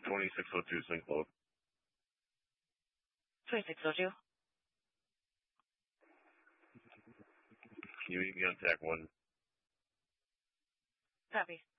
2602 sync load. 2602. Can you meet me on TAC 1? Copy.